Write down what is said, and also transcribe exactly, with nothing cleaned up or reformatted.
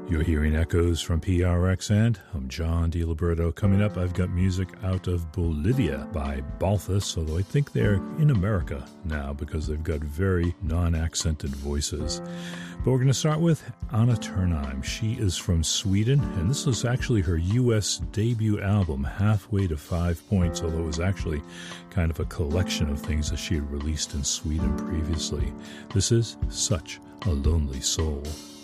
You're hearing echoes from P R X, and I'm John DiLiberto. Coming up, I've got music out of Bolivia by Balthus, although I think they're in America now because they've got very non-accented voices. But we're going to start with Anna Ternheim. She is from Sweden, and this was actually her U S debut album, Halfway to Five Points, although it was actually kind of a collection of things that she had released in Sweden previously. This is Such a Lonely Soul.